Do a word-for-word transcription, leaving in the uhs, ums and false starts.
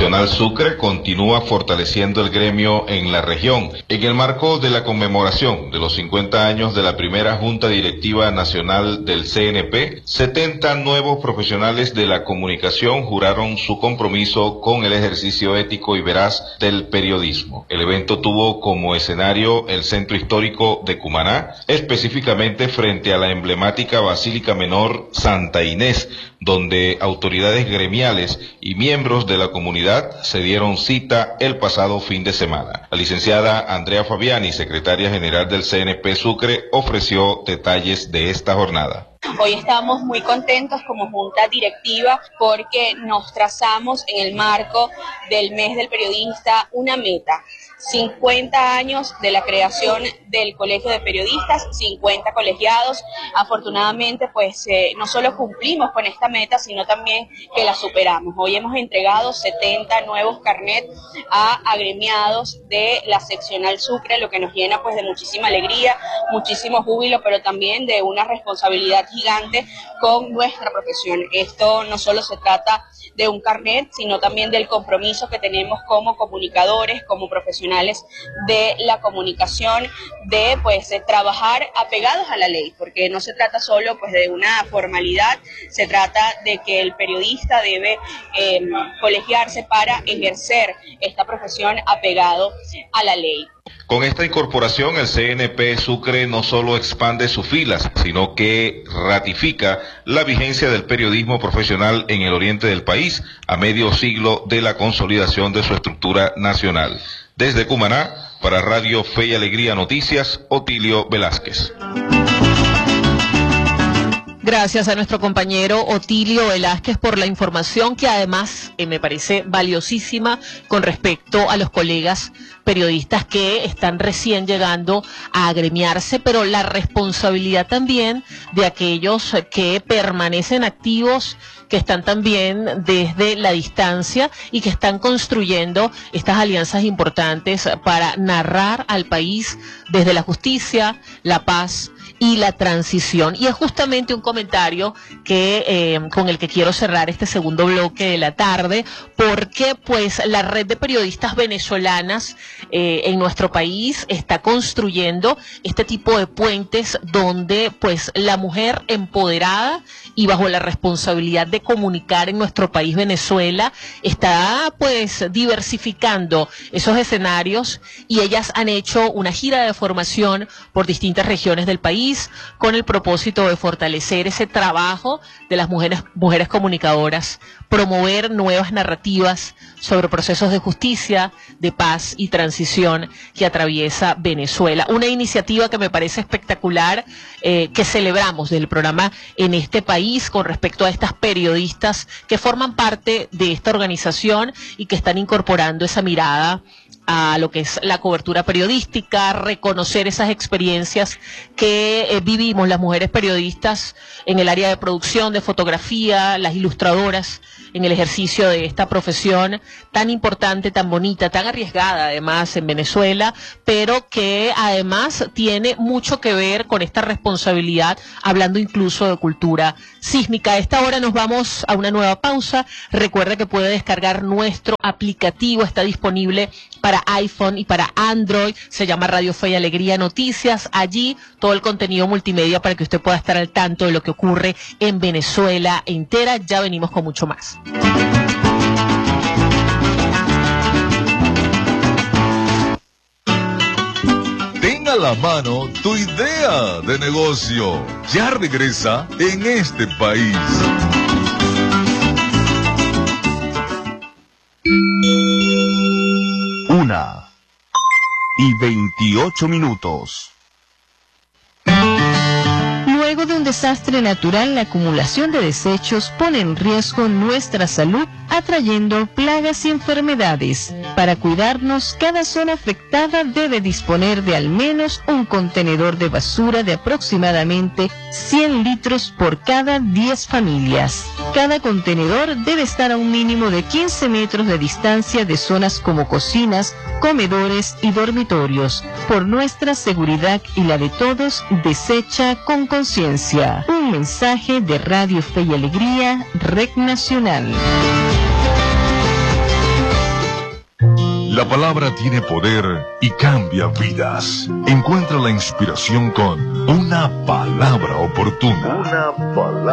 Profesional Sucre continúa fortaleciendo el gremio en la región. En el marco de la conmemoración de los cincuenta años de la primera Junta Directiva Nacional del C N P, setenta nuevos profesionales de la comunicación juraron su compromiso con el ejercicio ético y veraz del periodismo. El evento tuvo como escenario el Centro Histórico de Cumaná, específicamente frente a la emblemática Basílica Menor Santa Inés, donde autoridades gremiales y miembros de la comunidad se dieron cita el pasado fin de semana. La licenciada Andrea Fabiani, secretaria general del C N P Sucre, ofreció detalles de esta jornada. Hoy estamos muy contentos como junta directiva porque nos trazamos en el marco del mes del periodista una meta. cincuenta años de la creación del Colegio de Periodistas, cincuenta colegiados. Afortunadamente, pues eh, no solo cumplimos con esta meta, sino también que la superamos. Hoy hemos entregado setenta nuevos carnets a agremiados de la seccional Sucre, lo que nos llena pues de muchísima alegría, muchísimo júbilo, pero también de una responsabilidad gigante con nuestra profesión. Esto no solo se trata de un carnet, sino también del compromiso que tenemos como comunicadores, como profesionales de la comunicación, de pues de trabajar apegados a la ley, porque no se trata solo pues de una formalidad, se trata de que el periodista debe eh, colegiarse para ejercer esta profesión apegado a la ley. Con esta incorporación, el C N P Sucre no solo expande sus filas, sino que ratifica la vigencia del periodismo profesional en el oriente del país a medio siglo de la consolidación de su estructura nacional. Desde Cumaná, para Radio Fe y Alegría Noticias, Otilio Velázquez. Gracias a nuestro compañero Otilio Velázquez por la información que además eh, me parece valiosísima con respecto a los colegas periodistas que están recién llegando a agremiarse, pero la responsabilidad también de aquellos que permanecen activos, que están también desde la distancia y que están construyendo estas alianzas importantes para narrar al país desde la justicia, la paz y la transición. Y es justamente un comentario que eh, con el que quiero cerrar este segundo bloque de la tarde, porque pues la red de periodistas venezolanas eh, en nuestro país está construyendo este tipo de puentes donde pues la mujer empoderada y bajo la responsabilidad de comunicar en nuestro país Venezuela está pues diversificando esos escenarios, y ellas han hecho una gira de formación por distintas regiones del país con el propósito de fortalecer ese trabajo de las mujeres, mujeres comunicadoras, promover nuevas narrativas sobre procesos de justicia, de paz y transición que atraviesa Venezuela. Una iniciativa que me parece espectacular, eh, que celebramos del programa En este País con respecto a estas periodistas que forman parte de esta organización y que están incorporando esa mirada a lo que es la cobertura periodística, reconocer esas experiencias que eh, vivimos las mujeres periodistas en el área de producción, de fotografía, las ilustradoras, en el ejercicio de esta profesión tan importante, tan bonita, tan arriesgada además en Venezuela, pero que además tiene mucho que ver con esta responsabilidad, hablando incluso de cultura sísmica. A esta hora nos vamos a una nueva pausa. Recuerda que puede descargar nuestro aplicativo, está disponible para iPhone y para Android, se llama Radio Fe y Alegría Noticias. Allí todo el contenido multimedia para que usted pueda estar al tanto de lo que ocurre en Venezuela entera. Ya venimos con mucho más. Ten a la mano tu idea de negocio. Ya regresa En este País. Una y veintiocho minutos. Luego de un desastre natural, la acumulación de desechos pone en riesgo nuestra salud, atrayendo plagas y enfermedades. Para cuidarnos, cada zona afectada debe disponer de al menos un contenedor de basura de aproximadamente cien litros por cada diez familias. Cada contenedor debe estar a un mínimo de quince metros de distancia de zonas como cocinas, comedores y dormitorios. Por nuestra seguridad y la de todos, desecha con conciencia. Un mensaje de Radio Fe y Alegría, Red Nacional. La palabra tiene poder y cambia vidas. Encuentra la inspiración con una palabra oportuna. Una palabra.